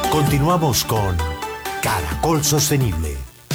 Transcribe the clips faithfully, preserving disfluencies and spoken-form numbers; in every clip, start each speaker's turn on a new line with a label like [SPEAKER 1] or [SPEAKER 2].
[SPEAKER 1] Continuamos con Caracol Sostenible.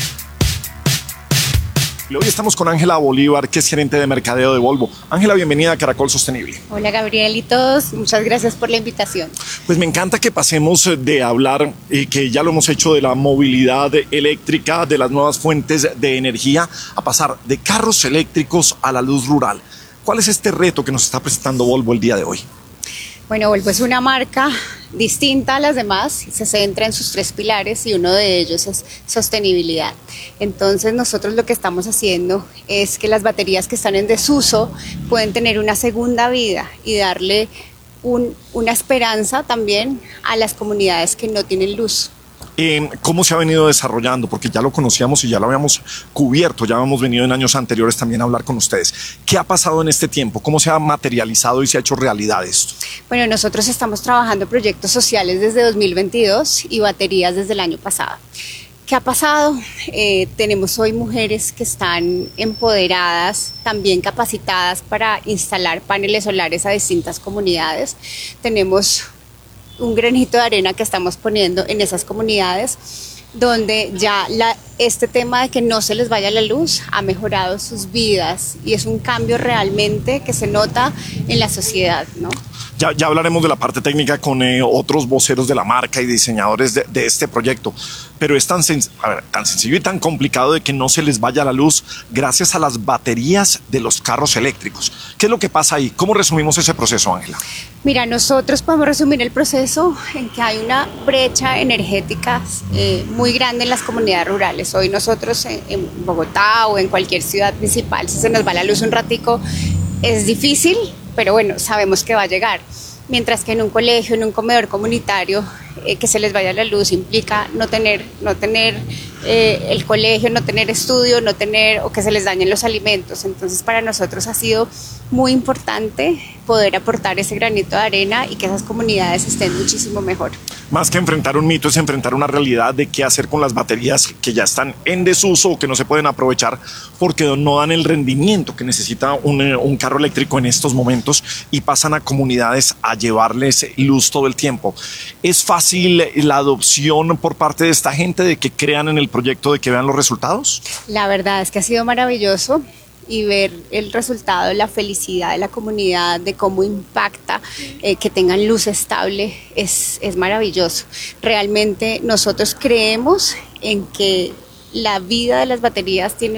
[SPEAKER 2] Y hoy estamos con Ángela Bolívar, que es gerente de mercadeo de Volvo. Ángela, bienvenida a Caracol Sostenible.
[SPEAKER 3] Hola Gabriel y todos, muchas gracias por la invitación.
[SPEAKER 2] Pues me encanta que pasemos de hablar, eh, que ya lo hemos hecho, de la movilidad eléctrica, de las nuevas fuentes de energía, a pasar de carros eléctricos a la luz rural. ¿Cuál es este reto que nos está presentando Volvo el día de hoy?
[SPEAKER 3] Bueno, Volvo es una marca distinta a las demás, se centra en sus tres pilares y uno de ellos es sostenibilidad. Entonces nosotros lo que estamos haciendo es que las baterías que están en desuso pueden tener una segunda vida y darle un, una esperanza también a las comunidades que no tienen luz.
[SPEAKER 2] Eh, ¿Cómo se ha venido desarrollando? Porque ya lo conocíamos y ya lo habíamos cubierto, ya habíamos venido en años anteriores también a hablar con ustedes. ¿Qué ha pasado en este tiempo? ¿Cómo se ha materializado y se ha hecho realidad esto?
[SPEAKER 3] Bueno, nosotros estamos trabajando proyectos sociales desde dos mil veintidós y baterías desde el año pasado. ¿Qué ha pasado? Eh, tenemos hoy mujeres que están empoderadas, también capacitadas para instalar paneles solares a distintas comunidades. Tenemos un granito de arena que estamos poniendo en esas comunidades donde ya la, este tema de que no se les vaya la luz ha mejorado sus vidas y es un cambio realmente que se nota en la sociedad, ¿no?
[SPEAKER 2] Ya, ya hablaremos de la parte técnica con eh, otros voceros de la marca y diseñadores de, de este proyecto, pero es tan, sen a ver, tan sencillo y tan complicado de que no se les vaya la luz gracias a las baterías de los carros eléctricos. ¿Qué es lo que pasa ahí? ¿Cómo resumimos ese proceso, Ángela?
[SPEAKER 3] Mira, nosotros podemos resumir el proceso en que hay una brecha energética eh, muy grande en las comunidades rurales. Hoy nosotros en, en Bogotá o en cualquier ciudad principal, si se nos va la luz un ratico, es difícil, pero bueno, sabemos que va a llegar. Mientras que en un colegio, en un comedor comunitario, eh, que se les vaya la luz implica no tener, no tener eh, el colegio, no tener estudio, no tener, o que se les dañen los alimentos. Entonces para nosotros ha sido muy importante poder aportar ese granito de arena y que esas comunidades estén muchísimo mejor.
[SPEAKER 2] Más que enfrentar un mito es enfrentar una realidad de qué hacer con las baterías que ya están en desuso o que no se pueden aprovechar porque no dan el rendimiento que necesita un, un carro eléctrico en estos momentos y pasan a comunidades a llevarles luz todo el tiempo. ¿Es fácil la adopción por parte de esta gente de que crean en el proyecto, de que vean los resultados?
[SPEAKER 3] La verdad es que ha sido maravilloso y ver el resultado, la felicidad de la comunidad, de cómo impacta eh, que tengan luz estable, es, es maravilloso. Realmente nosotros creemos en que la vida de las baterías tiene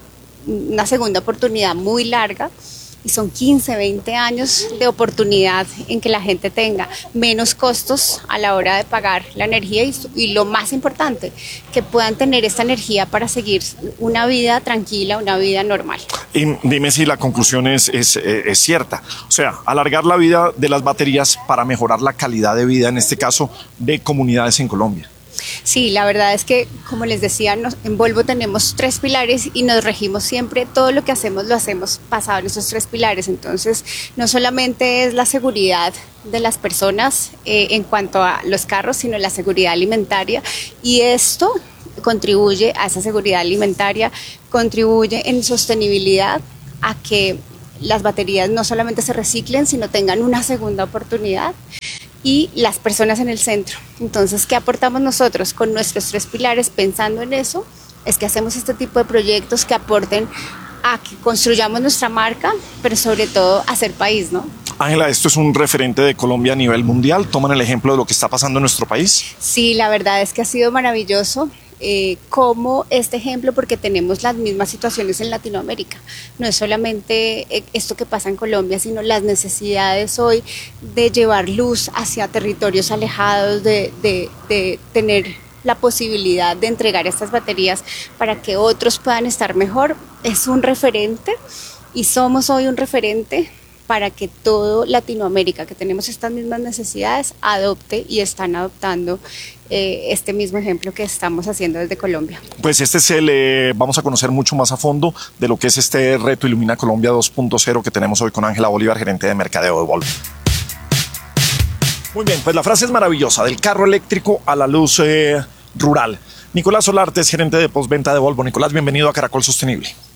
[SPEAKER 3] una segunda oportunidad muy larga y son quince, veinte años de oportunidad en que la gente tenga menos costos a la hora de pagar la energía y, y lo más importante, que puedan tener esta energía para seguir una vida tranquila, una vida normal.
[SPEAKER 2] Y dime si la conclusión es, es, es cierta, o sea, alargar la vida de las baterías para mejorar la calidad de vida, en este caso, de comunidades en Colombia.
[SPEAKER 3] Sí, la verdad es que, como les decía, nos, en Volvo tenemos tres pilares y nos regimos siempre, todo lo que hacemos lo hacemos basado en esos tres pilares. Entonces, no solamente es la seguridad de las personas eh, en cuanto a los carros, sino la seguridad alimentaria, y esto contribuye a esa seguridad alimentaria, contribuye en sostenibilidad a que las baterías no solamente se reciclen, sino tengan una segunda oportunidad, y las personas en el centro. Entonces, ¿qué aportamos nosotros con nuestros tres pilares? Pensando en eso, es que hacemos este tipo de proyectos que aporten a que construyamos nuestra marca, pero sobre todo a ser país, ¿no?
[SPEAKER 2] Ángela, esto es un referente de Colombia a nivel mundial. ¿Toman el ejemplo de lo que está pasando en nuestro país?
[SPEAKER 3] Sí, la verdad es que ha sido maravilloso. Eh, como este ejemplo, porque tenemos las mismas situaciones en Latinoamérica. No es solamente eh, esto que pasa en Colombia, sino las necesidades hoy de llevar luz hacia territorios alejados, de, de, de tener la posibilidad de entregar estas baterías para que otros puedan estar mejor. Es un referente y somos hoy un referente para que todo Latinoamérica, que tenemos estas mismas necesidades, adopte y están adoptando eh, este mismo ejemplo que estamos haciendo desde Colombia.
[SPEAKER 2] Pues este es el, eh, vamos a conocer mucho más a fondo de lo que es este reto Ilumina Colombia dos punto cero que tenemos hoy con Ángela Bolívar, gerente de mercadeo de Volvo. Muy bien, pues la frase es maravillosa, del carro eléctrico a la luz eh, rural. Nicolás Solarte es gerente de postventa de Volvo. Nicolás, bienvenido a Caracol Sostenible.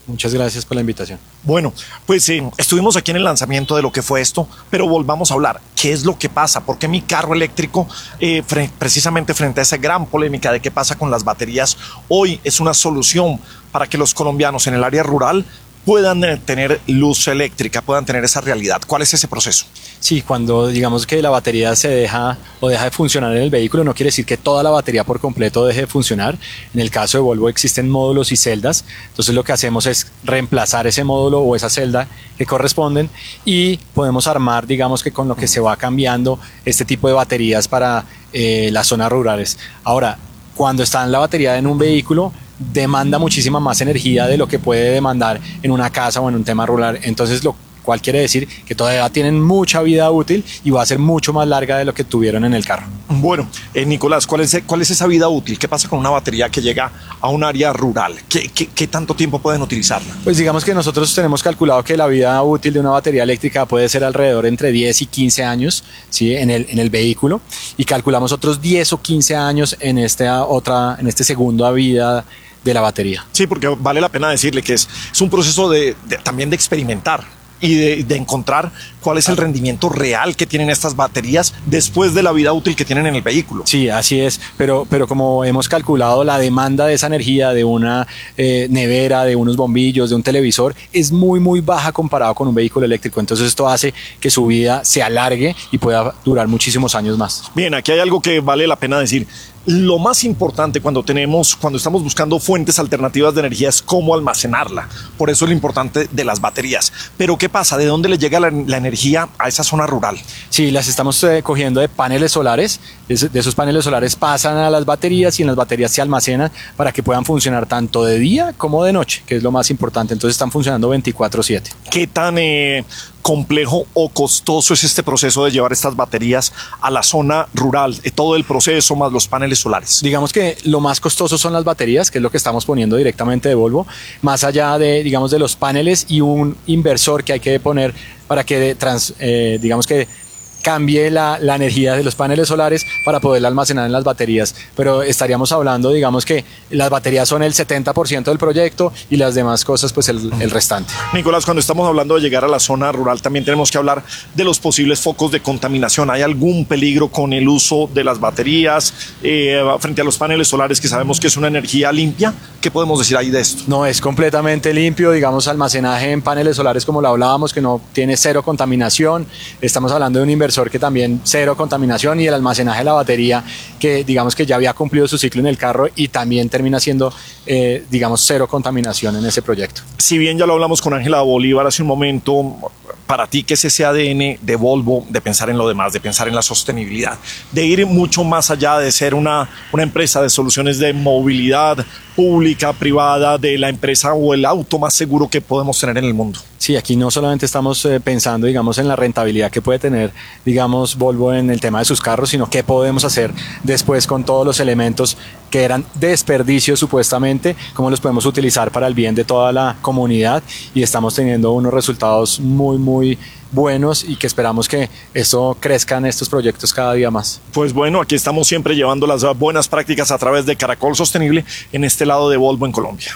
[SPEAKER 4] Muchas gracias por la invitación.
[SPEAKER 2] Bueno, pues eh, estuvimos aquí en el lanzamiento de lo que fue esto, pero volvamos a hablar. ¿Qué es lo que pasa? ¿Por qué mi carro eléctrico, eh, fre precisamente frente a esa gran polémica de qué pasa con las baterías, hoy es una solución para que los colombianos en el área rural puedan eh, tener luz eléctrica, puedan tener esa realidad? ¿Cuál es ese proceso?
[SPEAKER 4] Sí, cuando digamos que la batería se deja o deja de funcionar en el vehículo, no quiere decir que toda la batería por completo deje de funcionar. En el caso de Volvo existen módulos y celdas, entonces lo que hacemos es reemplazar ese módulo o esa celda que corresponden y podemos armar, digamos que con lo que se va cambiando este tipo de baterías para eh, las zonas rurales. Ahora, cuando está en la batería en un vehículo, demanda muchísima más energía de lo que puede demandar en una casa o en un tema rural, entonces lo cual quiere decir que todavía tienen mucha vida útil y va a ser mucho más larga de lo que tuvieron en el carro.
[SPEAKER 2] Bueno, eh, Nicolás, ¿cuál es, ¿cuál es esa vida útil? ¿Qué pasa con una batería que llega a un área rural? ¿Qué, qué, qué tanto tiempo pueden utilizarla?
[SPEAKER 4] Pues digamos que nosotros tenemos calculado que la vida útil de una batería eléctrica puede ser alrededor entre diez y quince años, ¿sí? en, el, en el vehículo, y calculamos otros diez o quince años en, esta otra, en este segundo vida de la batería.
[SPEAKER 2] Sí, porque vale la pena decirle que es, es un proceso de, de, también de experimentar y de, de encontrar cuál es el rendimiento real que tienen estas baterías después de la vida útil que tienen en el vehículo.
[SPEAKER 4] Sí, así es, pero, pero como hemos calculado, la demanda de esa energía de una eh, nevera, de unos bombillos, de un televisor, es muy, muy baja comparado con un vehículo eléctrico. Entonces esto hace que su vida se alargue y pueda durar muchísimos años más.
[SPEAKER 2] Bien, aquí hay algo que vale la pena decir. Lo más importante cuando tenemos, cuando estamos buscando fuentes alternativas de energía es cómo almacenarla. Por eso es lo importante de las baterías. Pero ¿qué pasa? ¿De dónde le llega la, la energía a esa zona rural?
[SPEAKER 4] Sí, las estamos eh, cogiendo de paneles solares. De, de esos paneles solares pasan a las baterías y en las baterías se almacenan para que puedan funcionar tanto de día como de noche, que es lo más importante. Entonces están funcionando veinticuatro siete.
[SPEAKER 2] ¿Qué tan eh, complejo o costoso es este proceso de llevar estas baterías a la zona rural? Eh, todo el proceso más los paneles solares.
[SPEAKER 4] Digamos que lo más costoso son las baterías, que es lo que estamos poniendo directamente de Volvo, más allá de, digamos, de los paneles y un inversor que hay que poner para que, trans, eh, digamos que cambie la, la energía de los paneles solares para poderla almacenar en las baterías, pero estaríamos hablando, digamos que las baterías son el setenta por ciento del proyecto y las demás cosas pues el, el restante.
[SPEAKER 2] Nicolás, cuando estamos hablando de llegar a la zona rural también tenemos que hablar de los posibles focos de contaminación. ¿Hay algún peligro con el uso de las baterías eh, frente a los paneles solares, que sabemos que es una energía limpia? ¿Qué podemos decir ahí de esto?
[SPEAKER 4] No, es completamente limpio, digamos, almacenaje en paneles solares como lo hablábamos, que no tiene cero contaminación. Estamos hablando de un inversor que también cero contaminación, y el almacenaje de la batería que digamos que ya había cumplido su ciclo en el carro y también termina siendo eh, digamos cero contaminación en ese proyecto.
[SPEAKER 2] Si bien ya lo hablamos con Ángela Bolívar hace un momento, para ti, ¿qué es ese A D N de Volvo de pensar en lo demás, de pensar en la sostenibilidad, de ir mucho más allá de ser una, una empresa de soluciones de movilidad pública, privada, de la empresa o el auto más seguro que podemos tener en el mundo?
[SPEAKER 4] Sí, aquí no solamente estamos eh, pensando, digamos, en la rentabilidad que puede tener, digamos, Volvo en el tema de sus carros, sino qué podemos hacer después con todos los elementos que eran desperdicios supuestamente, cómo los podemos utilizar para el bien de toda la comunidad, y estamos teniendo unos resultados muy, muy buenos y que esperamos que eso crezca en estos proyectos cada día más.
[SPEAKER 2] Pues bueno, aquí estamos siempre llevando las buenas prácticas a través de Caracol Sostenible en este lado de Volvo en Colombia.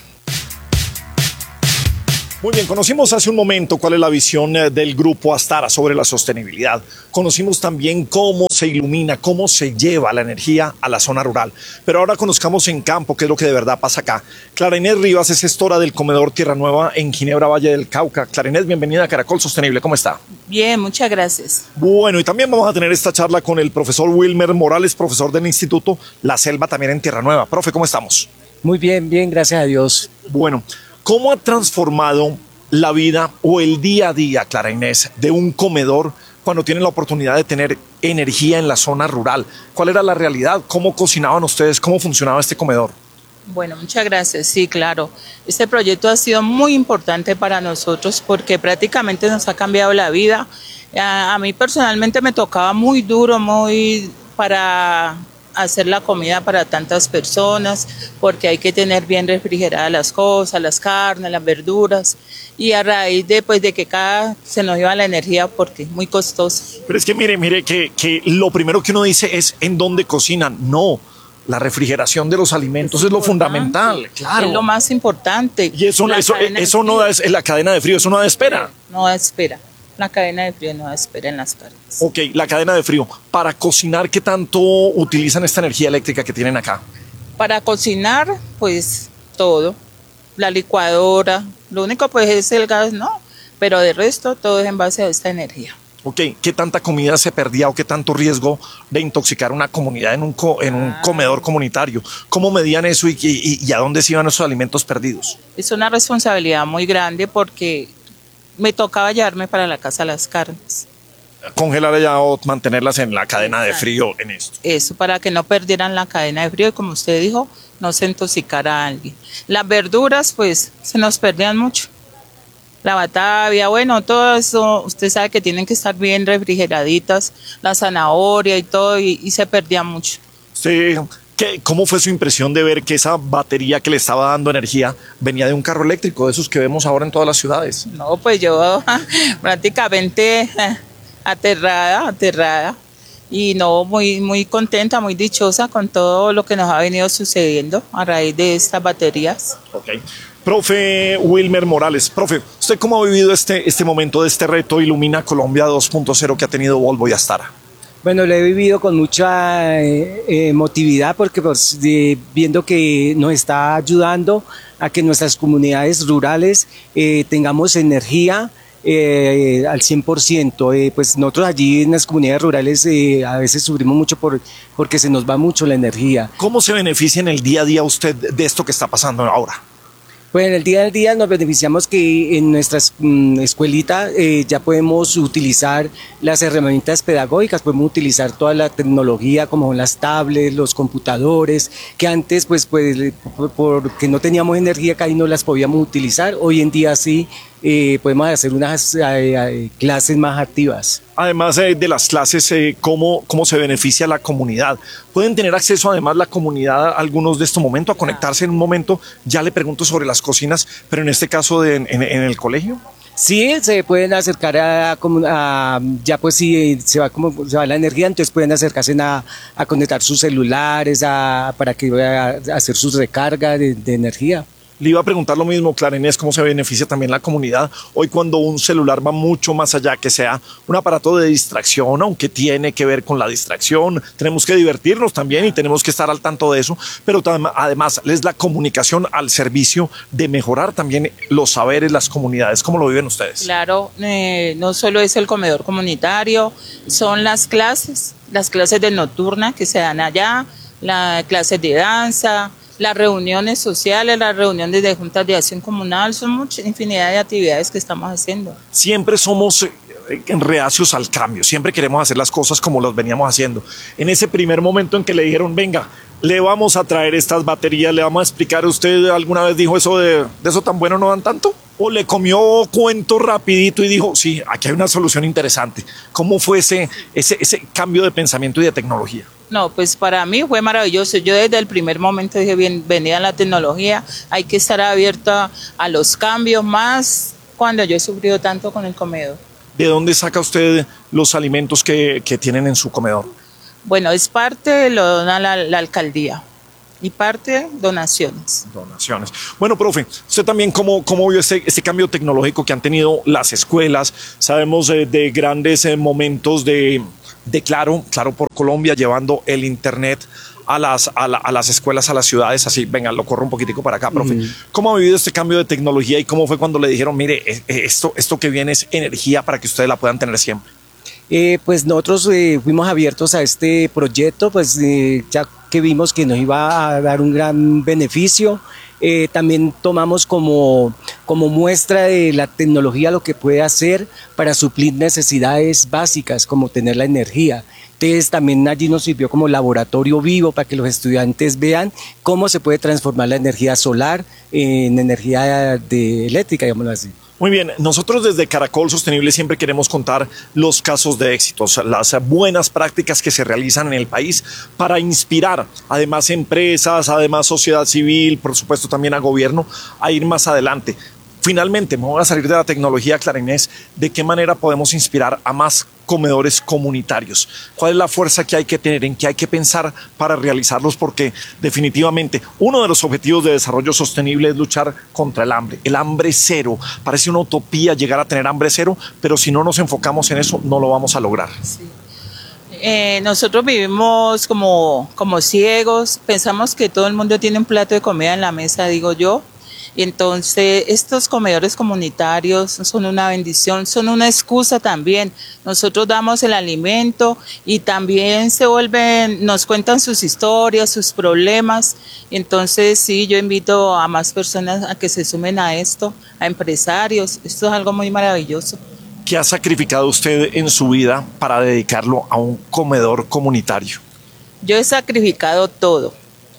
[SPEAKER 2] Muy bien, conocimos hace un momento cuál es la visión del grupo Astara sobre la sostenibilidad. Conocimos también cómo se ilumina, cómo se lleva la energía a la zona rural. Pero ahora conozcamos en campo qué es lo que de verdad pasa acá. Clara Inés Rivas es gestora del comedor Tierra Nueva en Ginebra, Valle del Cauca. Clara Inés, bienvenida a Caracol Sostenible. ¿Cómo está?
[SPEAKER 5] Bien, muchas gracias.
[SPEAKER 2] Bueno, y también vamos a tener esta charla con el profesor Wilmer Morales, profesor del Instituto La Selva, también en Tierra Nueva. Profe, ¿cómo estamos?
[SPEAKER 6] Muy bien, bien, gracias a Dios.
[SPEAKER 2] Bueno, ¿cómo ha transformado la vida o el día a día, Clara Inés, de un comedor cuando tienen la oportunidad de tener energía en la zona rural? ¿Cuál era la realidad? ¿Cómo cocinaban ustedes? ¿Cómo funcionaba este comedor?
[SPEAKER 5] Bueno, muchas gracias. Sí, claro. Este proyecto ha sido muy importante para nosotros porque prácticamente nos ha cambiado la vida. A, a mí personalmente me tocaba muy duro, muy para hacer la comida para tantas personas, porque hay que tener bien refrigeradas las cosas, las carnes, las verduras, y a raíz de, pues, de que cada se nos iba la energía porque es muy costoso.
[SPEAKER 2] Pero es que mire, mire, que, que lo primero que uno dice es ¿en dónde cocinan? No. La refrigeración de los alimentos es, es lo fundamental, claro.
[SPEAKER 5] Es lo más importante.
[SPEAKER 2] Y eso, eso, eso no da, es la cadena de frío, eso no da espera.
[SPEAKER 5] No da espera. La cadena de frío no da espera en las carnes.
[SPEAKER 2] Ok, la cadena de frío. Para cocinar, ¿qué tanto utilizan esta energía eléctrica que tienen acá?
[SPEAKER 5] Para cocinar, pues todo. La licuadora, lo único pues es el gas, ¿no? Pero de resto todo es en base a esta energía.
[SPEAKER 2] Ok, ¿qué tanta comida se perdía o qué tanto riesgo de intoxicar una comunidad en un, co en un comedor comunitario? ¿Cómo medían eso y, y, y a dónde se iban esos alimentos perdidos?
[SPEAKER 5] Es una responsabilidad muy grande porque me tocaba llevarme para la casa las carnes.
[SPEAKER 2] Congelar allá o mantenerlas en la cadena de frío en esto.
[SPEAKER 5] Eso, para que no perdieran la cadena de frío y como usted dijo, no se intoxicara a alguien. Las verduras, pues, se nos perdían mucho. La batavia, bueno, todo eso, usted sabe que tienen que estar bien refrigeraditas, la zanahoria y todo, y, y se perdía mucho.
[SPEAKER 2] Sí. ¿Qué, ¿Cómo fue su impresión de ver que esa batería que le estaba dando energía venía de un carro eléctrico, de esos que vemos ahora en todas las ciudades?
[SPEAKER 5] No, pues yo prácticamente aterrada, aterrada, y no, muy, muy contenta, muy dichosa con todo lo que nos ha venido sucediendo a raíz de estas baterías.
[SPEAKER 2] Ok. Profe Wilmer Morales, profe, ¿usted cómo ha vivido este, este momento de este reto Ilumina Colombia dos punto cero que ha tenido Volvo y Astara?
[SPEAKER 6] Bueno, lo he vivido con mucha eh, emotividad porque pues, de, viendo que nos está ayudando a que nuestras comunidades rurales eh, tengamos energía eh, al cien por ciento. Eh, pues nosotros allí en las comunidades rurales eh, a veces sufrimos mucho por, porque se nos va mucho la energía.
[SPEAKER 2] ¿Cómo se beneficia en el día a día usted de esto que está pasando ahora?
[SPEAKER 6] Pues en el día a día nos beneficiamos que en nuestra mm, escuelita eh, ya podemos utilizar las herramientas pedagógicas, podemos utilizar toda la tecnología como las tablets, los computadores, que antes pues, pues porque no teníamos energía casi no las podíamos utilizar, hoy en día sí eh, podemos hacer unas eh, eh, clases más activas.
[SPEAKER 2] Además eh, de las clases, eh, ¿cómo, ¿cómo se beneficia la comunidad? ¿Pueden tener acceso además la comunidad a algunos de estos momentos, a conectarse en un momento? Ya le pregunto sobre las cocinas, pero en este caso de, en, en el colegio.
[SPEAKER 6] Sí, se pueden acercar a, a, a ya pues si se va como se va la energía, entonces pueden acercarse a, a conectar sus celulares a, para que a, a hacer sus recargas de, de energía.
[SPEAKER 2] Le iba a preguntar lo mismo, Clara Inés, cómo se beneficia también la comunidad hoy cuando un celular va mucho más allá que sea un aparato de distracción, aunque tiene que ver con la distracción. Tenemos que divertirnos también y tenemos que estar al tanto de eso, pero además es la comunicación al servicio de mejorar también los saberes, las comunidades. ¿Cómo lo viven ustedes?
[SPEAKER 5] Claro, eh, no solo es el comedor comunitario, son las clases, las clases de nocturna que se dan allá, las clases de danza, las reuniones sociales, las reuniones de juntas de acción comunal, son muchas, infinidad de actividades que estamos haciendo.
[SPEAKER 2] Siempre somos eh, reacios al cambio, siempre queremos hacer las cosas como las veníamos haciendo. En ese primer momento en que le dijeron, venga, le vamos a traer estas baterías, le vamos a explicar, ¿usted alguna vez dijo eso de, de eso tan bueno no dan tanto? ¿O le comió cuento rapidito y dijo, sí, aquí hay una solución interesante? ¿Cómo fue ese, ese, ese cambio de pensamiento y de tecnología?
[SPEAKER 5] No, pues para mí fue maravilloso. Yo desde el primer momento dije, bienvenida a la tecnología, hay que estar abierta a los cambios, más cuando yo he sufrido tanto con el comedor.
[SPEAKER 2] ¿De dónde saca usted los alimentos que, que tienen en su comedor?
[SPEAKER 5] Bueno, es parte lo dona la, la alcaldía y parte donaciones.
[SPEAKER 2] Donaciones. Bueno, profe, usted también cómo, cómo vio este, este cambio tecnológico que han tenido las escuelas. Sabemos eh, de grandes eh, momentos de, de Claro, Claro por Colombia, llevando el internet a las, a, la, a las escuelas, a las ciudades, así, venga, lo corro un poquitico para acá, profe. Mm. ¿Cómo ha vivido este cambio de tecnología y cómo fue cuando le dijeron, mire, esto, esto que viene es energía para que ustedes la puedan tener siempre?
[SPEAKER 6] Eh, pues nosotros eh, fuimos abiertos a este proyecto, pues eh, ya que vimos que nos iba a dar un gran beneficio. Eh, también tomamos como, como muestra de la tecnología lo que puede hacer para suplir necesidades básicas como tener la energía. Entonces también allí nos sirvió como laboratorio vivo para que los estudiantes vean cómo se puede transformar la energía solar en energía de eléctrica, digámoslo así.
[SPEAKER 2] Muy bien, nosotros desde Caracol Sostenible siempre queremos contar los casos de éxitos, las buenas prácticas que se realizan en el país para inspirar además empresas, además sociedad civil, por supuesto también a gobierno a ir más adelante. Finalmente, me voy a salir de la tecnología, Clara Inés, ¿de qué manera podemos inspirar a más comedores comunitarios. ¿Cuál es la fuerza que hay que tener, en qué hay que pensar para realizarlos? Porque definitivamente uno de los objetivos de desarrollo sostenible es luchar contra el hambre. El hambre cero. Parece una utopía llegar a tener hambre cero, pero si no nos enfocamos en eso, no lo vamos a lograr.
[SPEAKER 5] Sí. Eh, nosotros vivimos como, como ciegos, pensamos que todo el mundo tiene un plato de comida en la mesa, digo yo. Y entonces estos comedores comunitarios son una bendición, son una excusa también. Nosotros damos el alimento y también se vuelven, nos cuentan sus historias, sus problemas. Y entonces sí, yo invito a más personas a que se sumen a esto, a empresarios. Esto es algo muy maravilloso.
[SPEAKER 2] ¿Qué ha sacrificado usted en su vida para dedicarlo a un comedor comunitario?
[SPEAKER 5] Yo he sacrificado todo,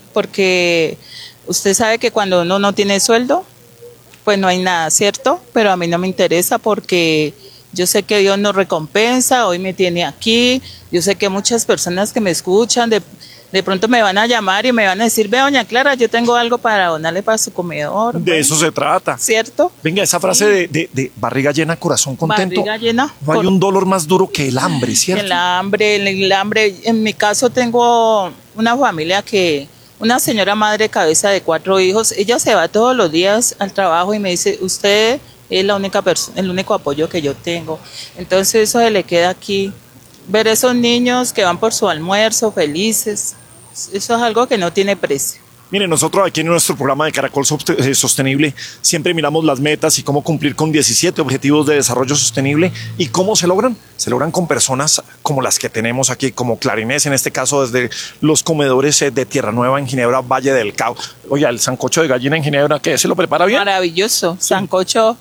[SPEAKER 5] porque usted sabe que cuando uno no tiene sueldo, pues no hay nada, ¿cierto? Pero a mí no me interesa porque yo sé que Dios nos recompensa, hoy me tiene aquí, yo sé que muchas personas que me escuchan de, de pronto me van a llamar y me van a decir, ve, doña Clara, yo tengo algo para donarle para su comedor.
[SPEAKER 2] De
[SPEAKER 5] bueno,
[SPEAKER 2] eso se trata.
[SPEAKER 5] ¿Cierto?
[SPEAKER 2] Venga, esa frase
[SPEAKER 5] Sí.
[SPEAKER 2] de, de, de barriga llena, corazón contento.
[SPEAKER 5] Barriga llena.
[SPEAKER 2] No hay
[SPEAKER 5] Por-
[SPEAKER 2] un dolor más duro que el hambre, ¿cierto?
[SPEAKER 5] El hambre, el, el hambre. En mi caso tengo una familia que, una señora madre cabeza de cuatro hijos, ella se va todos los días al trabajo y me dice, usted es la única persona, el único apoyo que yo tengo. Entonces eso se le queda aquí. Ver esos niños que van por su almuerzo felices, eso es algo que no tiene precio.
[SPEAKER 2] Miren, nosotros aquí en nuestro programa de Caracol Sostenible siempre miramos las metas y cómo cumplir con diecisiete objetivos de desarrollo sostenible. ¿Y cómo se logran? Se logran con personas como las que tenemos aquí, como Clarinés, en este caso desde los comedores de Tierra Nueva en Ginebra, Valle del Cauca. Oiga, el sancocho de gallina en Ginebra, ¿qué? ¿Se lo prepara bien?
[SPEAKER 5] Maravilloso, sancocho.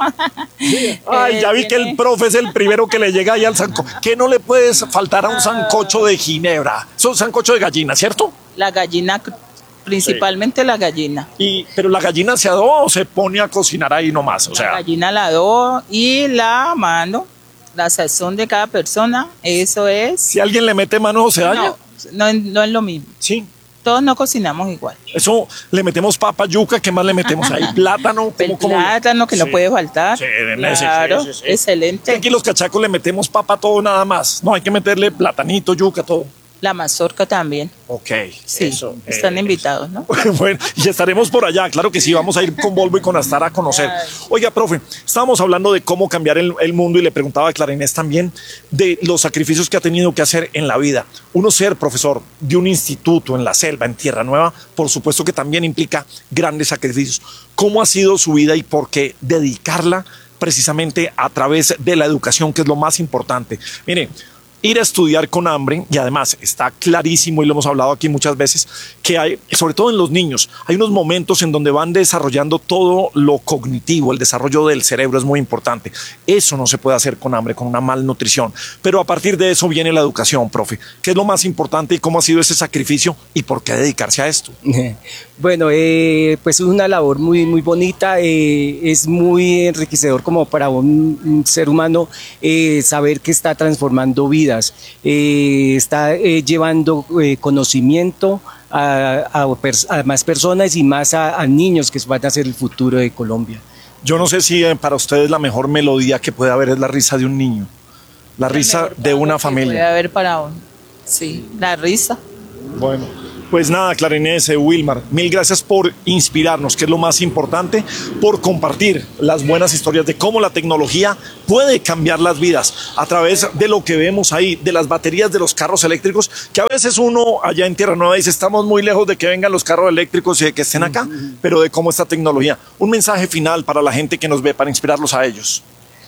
[SPEAKER 2] Ay, ya vi que el profe es el primero que le llega ahí al sancocho. ¿Qué no le puedes faltar a un sancocho de Ginebra? Es un sancocho de gallina, ¿cierto?
[SPEAKER 5] La gallina, principalmente la gallina.
[SPEAKER 2] Y, pero la gallina se adoba o se pone a cocinar ahí nomás, o sea.
[SPEAKER 5] La gallina la do y la mano, la sazón de cada persona, eso es.
[SPEAKER 2] Si alguien le mete mano, ¿se daña?
[SPEAKER 5] No, no, no es lo mismo.
[SPEAKER 2] Sí.
[SPEAKER 5] Todos no cocinamos igual.
[SPEAKER 2] Eso, le metemos papa, yuca, ¿qué más le metemos ahí? Plátano.
[SPEAKER 5] El
[SPEAKER 2] ¿cómo- cómo?
[SPEAKER 5] plátano que
[SPEAKER 2] Sí.
[SPEAKER 5] no puede faltar.
[SPEAKER 2] Sí, sí, sí,
[SPEAKER 5] Claro,
[SPEAKER 2] sí, sí, sí.
[SPEAKER 5] excelente.
[SPEAKER 2] Aquí los cachacos le metemos papa todo nada más. No, hay que meterle platanito, yuca, todo.
[SPEAKER 5] La mazorca también.
[SPEAKER 2] Ok.
[SPEAKER 5] Sí,
[SPEAKER 2] eso,
[SPEAKER 5] están
[SPEAKER 2] eh,
[SPEAKER 5] invitados, ¿no?
[SPEAKER 2] Bueno, y estaremos por allá, claro que sí, vamos a ir con Volvo y con Astar a conocer.
[SPEAKER 5] Ay.
[SPEAKER 2] Oiga, profe, estábamos hablando de cómo cambiar el, el mundo y le preguntaba a Clara Inés también de los sacrificios que ha tenido que hacer en la vida. Uno ser profesor de un instituto en la selva, en Tierra Nueva, por supuesto que también implica grandes sacrificios. ¿Cómo ha sido su vida y por qué dedicarla precisamente a través de la educación, que es lo más importante? Mire, ir a estudiar con hambre, y además está clarísimo, y lo hemos hablado aquí muchas veces, que hay, sobre todo en los niños, hay unos momentos en donde van desarrollando todo lo cognitivo, el desarrollo del cerebro es muy importante. Eso no se puede hacer con hambre, con una malnutrición. Pero a partir de eso viene la educación, profe. ¿Qué es lo más importante y cómo ha sido ese sacrificio y por qué dedicarse a esto?
[SPEAKER 6] Bueno, eh, pues es una labor muy, muy bonita, eh, es muy enriquecedor como para un, un ser humano eh, saber que está transformando vidas, eh, está eh, llevando eh, conocimiento a, a, pers- a más personas y más a, a niños que van a ser el futuro de Colombia.
[SPEAKER 2] Yo no sé si eh, para ustedes la mejor melodía que puede haber es la risa de un niño, la risa de una
[SPEAKER 5] Puede
[SPEAKER 2] familia.
[SPEAKER 5] haber para uno. Sí, la risa.
[SPEAKER 2] Bueno, pues nada, Clara Inés, eh, Wilmar, mil gracias por inspirarnos, que es lo más importante, por compartir las buenas historias de cómo la tecnología puede cambiar las vidas a través de lo que vemos ahí, de las baterías de los carros eléctricos, que a veces uno allá en Tierra Nueva dice, estamos muy lejos de que vengan los carros eléctricos y de que estén acá, pero de cómo esta tecnología. Un mensaje final para la gente que nos ve, para inspirarlos a ellos.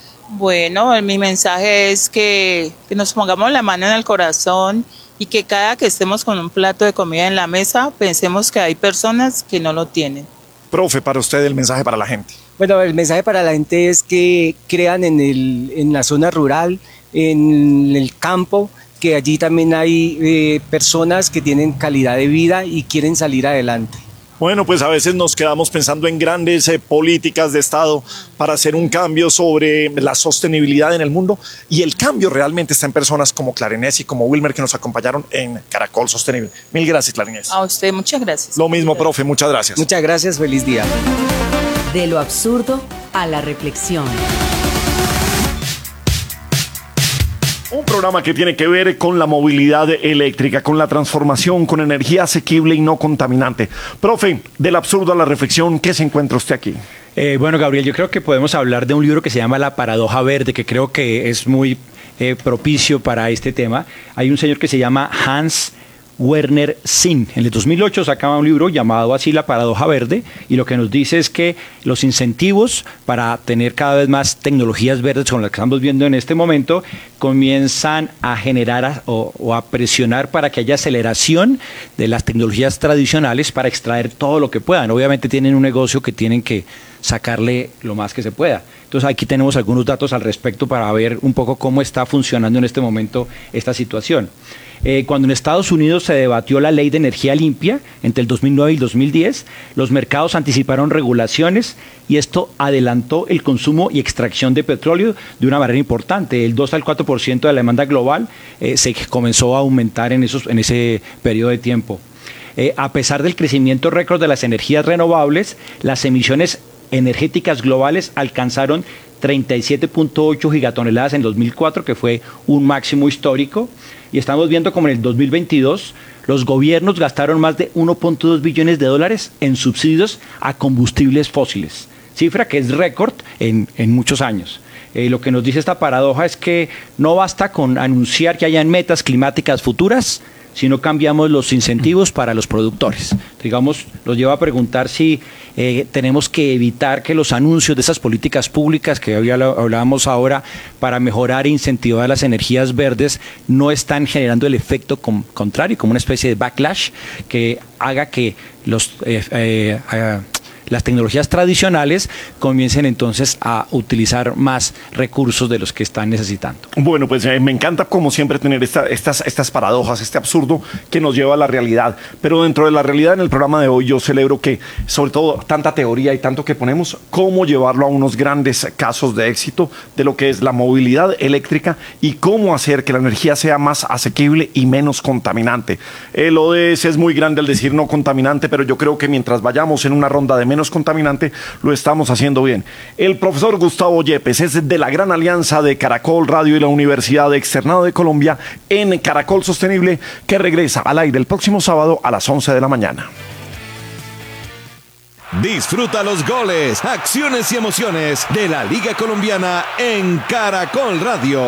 [SPEAKER 5] Bueno, mi mensaje es que, que nos pongamos la mano en el corazón y que cada que estemos con un plato de comida en la mesa, pensemos que hay personas que no lo tienen.
[SPEAKER 2] Profe, para usted el mensaje para la gente.
[SPEAKER 6] Bueno, el mensaje para la gente es que crean en, el, en la zona rural, en el campo, que allí también hay eh, personas que tienen calidad de vida y quieren salir adelante.
[SPEAKER 2] Bueno, pues a veces nos quedamos pensando en grandes eh, políticas de Estado para hacer un cambio sobre la sostenibilidad en el mundo, y el cambio realmente está en personas como Clara Inés y como Wilmer, que nos acompañaron en Caracol Sostenible. Mil gracias, Clara Inés.
[SPEAKER 5] A usted, muchas gracias.
[SPEAKER 2] Lo mismo, profe, muchas gracias.
[SPEAKER 6] Muchas gracias, feliz día.
[SPEAKER 7] De lo absurdo a la reflexión.
[SPEAKER 2] Un programa que tiene que ver con la movilidad eléctrica, con la transformación, con energía asequible y no contaminante. Profe, del absurdo a la reflexión, ¿qué se encuentra usted aquí?
[SPEAKER 7] Eh, bueno, Gabriel, yo creo que podemos hablar de un libro que se llama La Paradoja Verde, que creo que es muy eh, propicio para este tema. Hay un señor que se llama Hans Werner Sinn. En el dos mil ocho sacaba un libro llamado así La Paradoja Verde, y lo que nos dice es que los incentivos para tener cada vez más tecnologías verdes como las que estamos viendo en este momento comienzan a generar a, o, o a presionar para que haya aceleración de las tecnologías tradicionales para extraer todo lo que puedan. Obviamente tienen un negocio que tienen que sacarle lo más que se pueda. Entonces aquí tenemos algunos datos al respecto para ver un poco cómo está funcionando en este momento esta situación. Eh, cuando en Estados Unidos se debatió la ley de energía limpia entre el dos mil nueve y el dos mil diez, los mercados anticiparon regulaciones y esto adelantó el consumo y extracción de petróleo de una manera importante. El dos al cuatro por ciento de la demanda global eh, se comenzó a aumentar en, esos, en ese periodo de tiempo. Eh, a pesar del crecimiento récord de las energías renovables, las emisiones energéticas globales alcanzaron treinta y siete punto ocho gigatoneladas en dos mil cuatro, que fue un máximo histórico. Y estamos viendo como en el dos mil veintidós los gobiernos gastaron más de uno punto dos billones de dólares en subsidios a combustibles fósiles, cifra que es récord en, en muchos años. Eh, lo que nos dice esta paradoja es que no basta con anunciar que hayan metas climáticas futuras, si no cambiamos los incentivos para los productores. Digamos, nos lleva a preguntar si eh, tenemos que evitar que los anuncios de esas políticas públicas que hoy hablábamos ahora para mejorar e incentivar las energías verdes no están generando el efecto com- contrario, como una especie de backlash que haga que los eh, eh, eh, las tecnologías tradicionales comiencen entonces a utilizar más recursos de los que están necesitando.
[SPEAKER 2] Bueno, pues eh, me encanta como siempre tener esta, estas, estas paradojas, este absurdo que nos lleva a la realidad. Pero dentro de la realidad en el programa de hoy yo celebro que, sobre todo, tanta teoría y tanto que ponemos, cómo llevarlo a unos grandes casos de éxito de lo que es la movilidad eléctrica y cómo hacer que la energía sea más asequible y menos contaminante. El O D S es muy grande al decir no contaminante, pero yo creo que mientras vayamos en una ronda de menos contaminante, lo estamos haciendo bien. El profesor Gustavo Yepes es de la gran alianza de Caracol Radio y la Universidad Externado de Colombia en Caracol Sostenible, que regresa al aire el próximo sábado a las once de la mañana.
[SPEAKER 8] Disfruta los goles, acciones y emociones de la Liga Colombiana en Caracol Radio.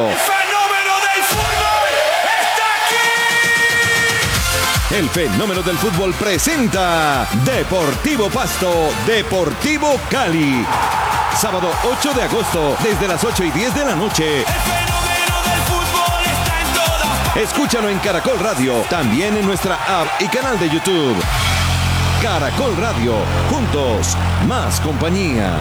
[SPEAKER 8] El fenómeno del fútbol presenta Deportivo Pasto, Deportivo Cali. Sábado ocho de agosto, desde las ocho y diez de la noche. El fenómeno del fútbol está en todas partes. Escúchalo en Caracol Radio, también en nuestra app y canal de YouTube. Caracol Radio, juntos, más compañía.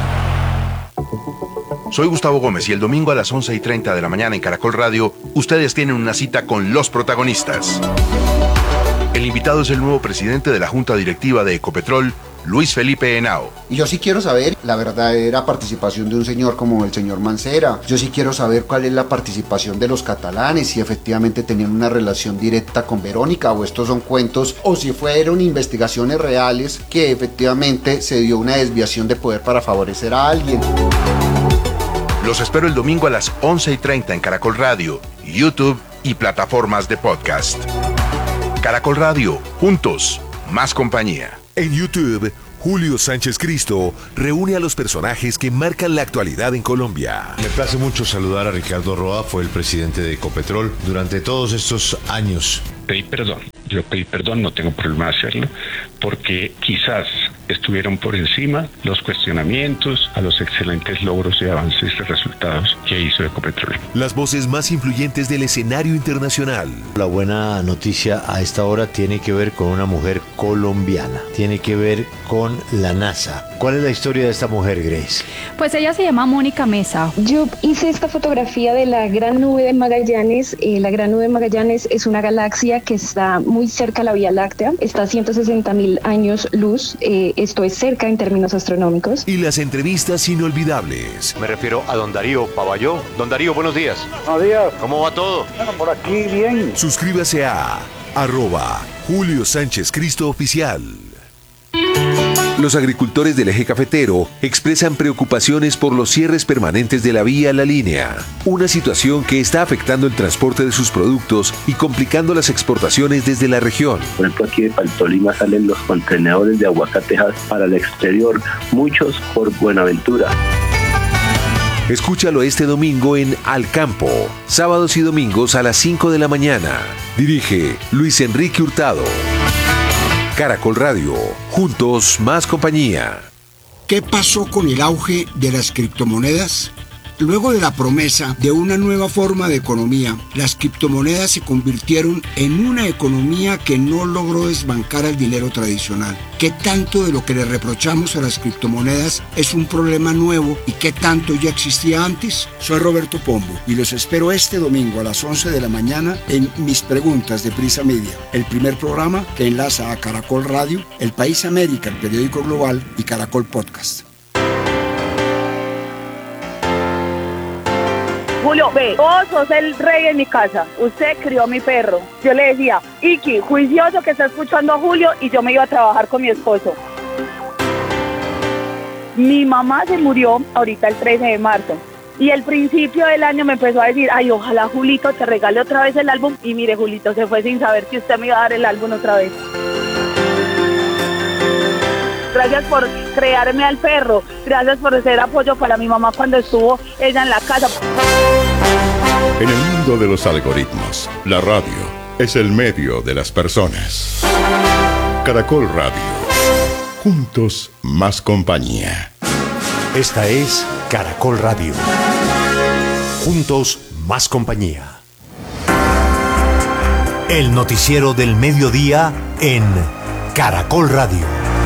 [SPEAKER 9] Soy Gustavo Gómez y el domingo a las once y treinta de la mañana en Caracol Radio, ustedes tienen una cita con los protagonistas. El invitado es el nuevo presidente de la Junta Directiva de Ecopetrol, Luis Felipe Henao.
[SPEAKER 10] Y yo sí quiero saber la verdadera participación de un señor como el señor Mancera. Yo sí quiero saber cuál es la participación de los catalanes, si efectivamente tenían una relación directa con Verónica o estos son cuentos, o si fueron investigaciones reales que efectivamente se dio una desviación de poder para favorecer a alguien.
[SPEAKER 9] Los espero el domingo a las once y treinta en Caracol Radio, YouTube y plataformas de podcast. Caracol Radio, juntos, más compañía.
[SPEAKER 1] En YouTube, Julio Sánchez Cristo reúne a los personajes que marcan la actualidad en Colombia.
[SPEAKER 11] Me place mucho saludar a Ricardo Roa, fue el presidente de Ecopetrol durante todos estos años.
[SPEAKER 12] Pedí perdón, yo pedí perdón, no tengo problema de hacerlo, porque quizás estuvieron por encima los cuestionamientos a los excelentes logros y avances y resultados que hizo Ecopetrol.
[SPEAKER 1] Las voces más influyentes del escenario internacional.
[SPEAKER 11] La buena noticia a esta hora tiene que ver con una mujer colombiana, tiene que ver con la NASA. ¿Cuál es la historia de esta mujer, Grace?
[SPEAKER 13] Pues ella se llama Mónica Mesa.
[SPEAKER 14] Yo hice esta fotografía de la Gran Nube de Magallanes. Eh, la Gran Nube de Magallanes es una galaxia que está muy cerca a la Vía Láctea, está a ciento sesenta mil años luz, eh, esto es cerca en términos astronómicos.
[SPEAKER 1] Y las entrevistas inolvidables.
[SPEAKER 15] Me refiero a don Darío Pavalló. Don Darío, buenos días.
[SPEAKER 16] Buenos días.
[SPEAKER 15] ¿Cómo va todo?
[SPEAKER 16] Bueno, por aquí bien.
[SPEAKER 1] Suscríbase a arroba Julio Sánchez Cristo Oficial. Los agricultores del eje cafetero expresan preocupaciones por los cierres permanentes de la vía La Línea, una situación que está afectando el transporte de sus productos y complicando las exportaciones desde la región.
[SPEAKER 17] Por ejemplo, aquí de Paltolima salen los contenedores de aguacatejas para el exterior, muchos por Buenaventura.
[SPEAKER 1] Escúchalo este domingo en Al Campo, sábados y domingos a las cinco de la mañana. Dirige Luis Enrique Hurtado. Caracol Radio, juntos más compañía.
[SPEAKER 18] ¿Qué pasó con el auge de las criptomonedas? Luego de la promesa de una nueva forma de economía, las criptomonedas se convirtieron en una economía que no logró desbancar al dinero tradicional. ¿Qué tanto de lo que le reprochamos a las criptomonedas es un problema nuevo y qué tanto ya existía antes? Soy Roberto Pombo y los espero este domingo a las once de la mañana en Mis Preguntas de Prisa Media, el primer programa que enlaza a Caracol Radio, El País América, el periódico global y Caracol Podcast.
[SPEAKER 19] Julio, ve, vos sos el rey en mi casa, usted crió a mi perro. Yo le decía, Iki, juicioso que está escuchando a Julio, y yo me iba a trabajar con mi esposo. Mi mamá se murió ahorita el trece de marzo. Y al principio del año me empezó a decir, ay, ojalá Julito te regale otra vez el álbum. Y mire, Julito se fue sin saber que usted me iba a dar el álbum otra vez. Gracias por crearme al perro, gracias por ser apoyo para mi mamá cuando estuvo ella en la casa.
[SPEAKER 20] En el mundo de los algoritmos, la radio es el medio de las personas. Caracol Radio, juntos más compañía.
[SPEAKER 11] Esta es Caracol Radio, juntos más compañía. El noticiero del mediodía en Caracol Radio.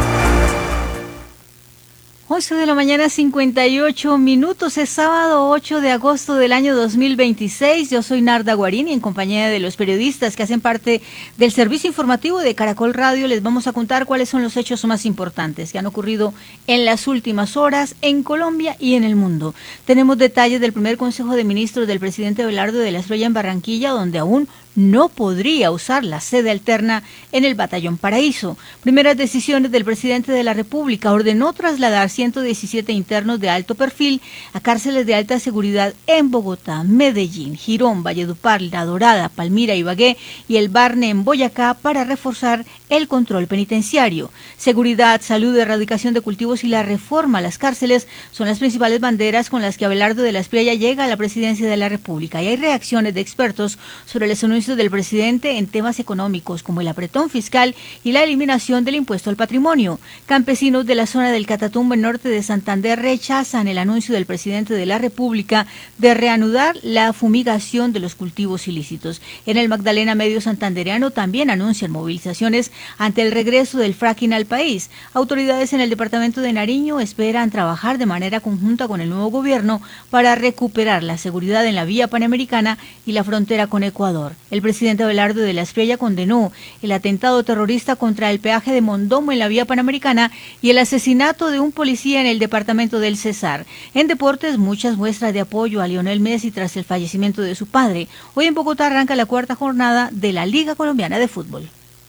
[SPEAKER 21] once de la mañana, cincuenta y ocho minutos. Es sábado ocho de agosto del año dos mil veintiséis. Yo soy Narda Guarín y en compañía de los periodistas que hacen parte del servicio informativo de Caracol Radio les vamos a contar cuáles son los hechos más importantes que han ocurrido en las últimas horas en Colombia y en el mundo. Tenemos detalles del primer Consejo de Ministros del presidente Abelardo de la Espriella en Barranquilla, donde aún no podría usar la sede alterna en el Batallón Paraíso. Primeras decisiones del presidente de la República: ordenó trasladar ciento diecisiete internos de alto perfil a cárceles de alta seguridad en Bogotá, Medellín, Girón, Valledupar, La Dorada, Palmira, Ibagué y el Barne en Boyacá para reforzar el control penitenciario. Seguridad, salud, erradicación de cultivos y la reforma a las cárceles son las principales banderas con las que Abelardo de la Espriella llega a la presidencia de la República. Y hay reacciones de expertos sobre los anuncios del presidente en temas económicos como el apretón fiscal y la eliminación del impuesto al patrimonio. Campesinos de la zona del Catatumbo en norte de Santander rechazan el anuncio del presidente de la República de reanudar la fumigación de los cultivos ilícitos. En el Magdalena Medio santandereano también anuncian movilizaciones ante el regreso del fracking al país. Autoridades en el departamento de Nariño esperan trabajar de manera conjunta con el nuevo gobierno para recuperar la seguridad en la vía panamericana y la frontera con Ecuador. El presidente Abelardo de la Espriella condenó el atentado terrorista contra el peaje de Mondomo en la vía panamericana y el asesinato de un policía en el departamento del Cesar. En deportes, muchas muestras de apoyo a Lionel Messi tras el fallecimiento de su padre. Hoy en Bogotá arranca la cuarta jornada de la Liga Colombiana de Fútbol.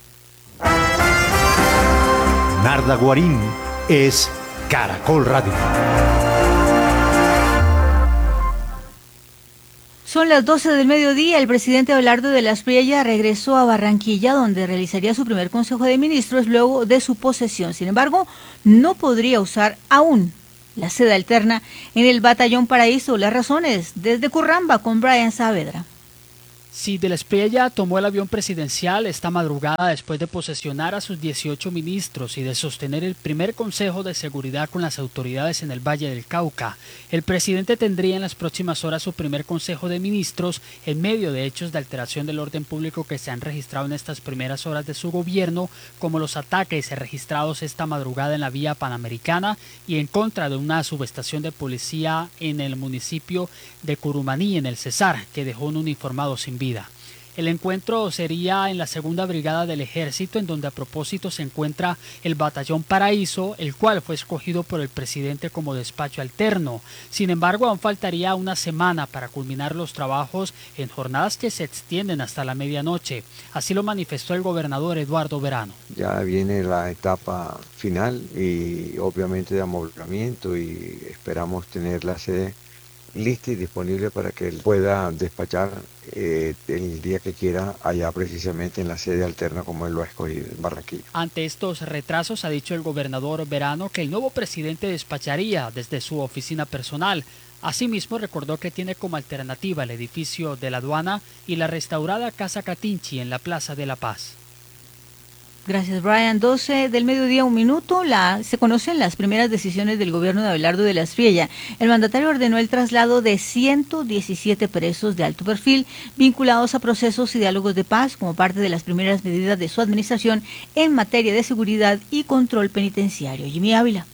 [SPEAKER 11] Narda Guarín es Caracol Radio.
[SPEAKER 21] Son las doce del mediodía. El presidente Abelardo de la Espriella regresó a Barranquilla, donde realizaría su primer Consejo de Ministros luego de su posesión. Sin embargo, no podría usar aún la sede alterna en el Batallón Paraíso. Las razones, desde Curramba con Brian Saavedra.
[SPEAKER 22] Sí, de la Espriella tomó el avión presidencial esta madrugada después de posesionar a sus dieciocho ministros y de sostener el primer Consejo de Seguridad con las autoridades en el Valle del Cauca. El presidente tendría en las próximas horas su primer Consejo de Ministros en medio de hechos de alteración del orden público que se han registrado en estas primeras horas de su gobierno, como los ataques registrados esta madrugada en la vía panamericana y en contra de una subestación de policía en el municipio de Curumaní, en el Cesar, que dejó un uniformado sin vida. El encuentro sería en la segunda brigada del ejército, en donde a propósito se encuentra el Batallón Paraíso, el cual fue escogido por el presidente como despacho alterno. Sin embargo, aún faltaría una semana para culminar los trabajos en jornadas que se extienden hasta la medianoche. Así lo manifestó el gobernador Eduardo Verano.
[SPEAKER 3] Ya viene la etapa final y obviamente de amoblamiento, y esperamos tener la sede lista y disponible para que él pueda despachar eh, el día que quiera allá precisamente en la sede alterna como él lo ha escogido, en Barranquilla.
[SPEAKER 22] Ante estos retrasos ha dicho el gobernador Verano que el nuevo presidente despacharía desde su oficina personal. Asimismo recordó que tiene como alternativa el edificio de la aduana y la restaurada Casa Catinchi en la Plaza de la Paz.
[SPEAKER 21] Gracias, Brian. doce del mediodía, un minuto. La, se conocen las primeras decisiones del gobierno de Abelardo de la Espriella. El mandatario ordenó el traslado de ciento diecisiete presos de alto perfil vinculados a procesos y diálogos de paz como parte de las primeras medidas de su administración en materia de seguridad y control penitenciario. Jimmy Ávila.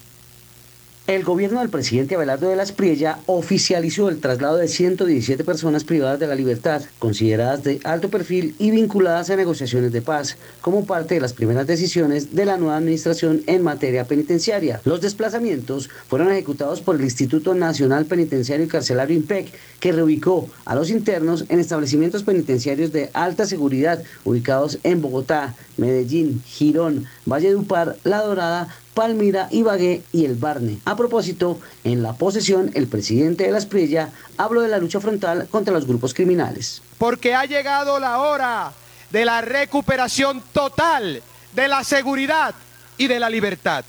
[SPEAKER 4] El gobierno del presidente Abelardo de la Espriella oficializó el traslado de ciento diecisiete personas privadas de la libertad, consideradas de alto perfil y vinculadas a negociaciones de paz, como parte de las primeras decisiones de la nueva administración en materia penitenciaria. Los desplazamientos fueron ejecutados por el Instituto Nacional Penitenciario y Carcelario INPEC, que reubicó a los internos en establecimientos penitenciarios de alta seguridad ubicados en Bogotá, Medellín, Girón, Valledupar, La Dorada, Palmira, Ibagué y El Barne. A propósito, en la posesión, el presidente de la Espriella habló de la lucha frontal contra los grupos criminales.
[SPEAKER 23] Porque ha llegado la hora de la recuperación total de la seguridad y de la libertad.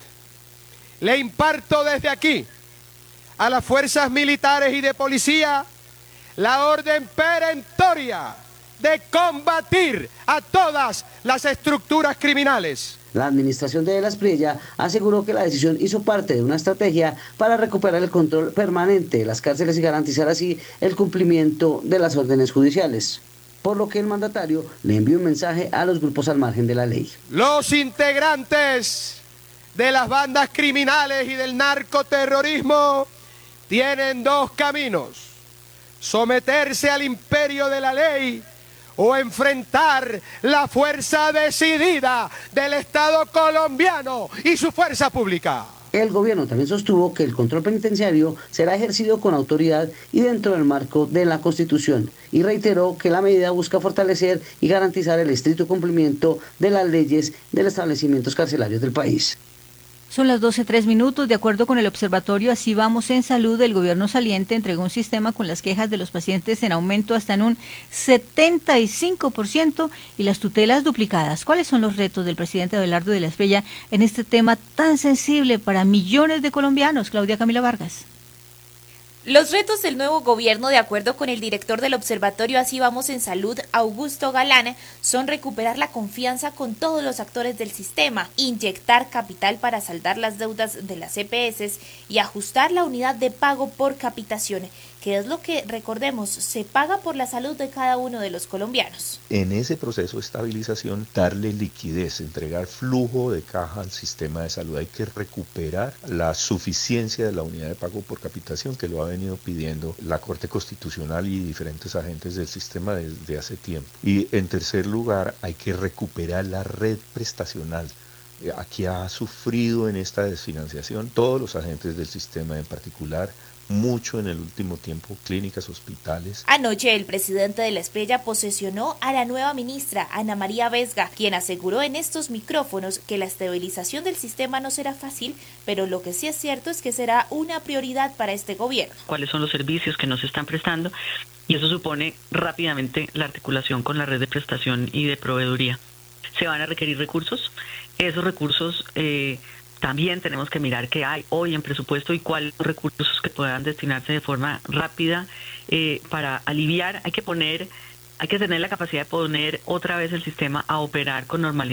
[SPEAKER 23] Le imparto desde aquí a las fuerzas militares y de policía la orden perentoria de combatir a todas las estructuras criminales.
[SPEAKER 4] La administración de De la Espriella aseguró que la decisión hizo parte de una estrategia para recuperar el control permanente de las cárceles y garantizar así el cumplimiento de las órdenes judiciales. Por lo que el mandatario le envió un mensaje a los grupos al margen de la ley.
[SPEAKER 23] Los integrantes de las bandas criminales y del narcoterrorismo tienen dos caminos: someterse al imperio de la ley o enfrentar la fuerza decidida del Estado colombiano y su fuerza pública.
[SPEAKER 4] El gobierno también sostuvo que el control penitenciario será ejercido con autoridad y dentro del marco de la Constitución, y reiteró que la medida busca fortalecer y garantizar el estricto cumplimiento de las leyes de los establecimientos carcelarios del país.
[SPEAKER 21] Son las doce tres minutos. De acuerdo con el observatorio Así Vamos en Salud, el gobierno saliente entregó un sistema con las quejas de los pacientes en aumento hasta en un setenta y cinco por ciento y las tutelas duplicadas. ¿Cuáles son los retos del presidente Abelardo de la Espriella en este tema tan sensible para millones de colombianos? Claudia Camila Vargas.
[SPEAKER 24] Los retos del nuevo gobierno, de acuerdo con el director del observatorio Así Vamos en Salud, Augusto Galán, son recuperar la confianza con todos los actores del sistema, inyectar capital para saldar las deudas de las E P S y ajustar la unidad de pago por capitación, que es lo que, recordemos, se paga por la salud de cada uno de los colombianos.
[SPEAKER 25] En ese proceso de estabilización, darle liquidez, entregar flujo de caja al sistema de salud. Hay que recuperar la suficiencia de la unidad de pago por capitación, que lo ha venido pidiendo la Corte Constitucional y diferentes agentes del sistema desde hace tiempo. Y en tercer lugar, hay que recuperar la red prestacional. Aquí ha sufrido en esta desfinanciación todos los agentes del sistema, en particular mucho en el último tiempo, clínicas, hospitales.
[SPEAKER 24] Anoche el presidente de la Espriella posesionó a la nueva ministra, Ana María Vesga, quien aseguró en estos micrófonos que la estabilización del sistema no será fácil, pero lo que sí es cierto es que será una prioridad para este gobierno.
[SPEAKER 26] ¿Cuáles son los servicios que nos están prestando? Y eso supone rápidamente la articulación con la red de prestación y de proveeduría. Se van a requerir recursos. Esos recursos eh, también tenemos que mirar qué hay hoy en presupuesto y cuáles son recursos que puedan destinarse de forma rápida eh, para aliviar. Hay que poner, hay que tener la capacidad de poner otra vez el sistema a operar con normalidad.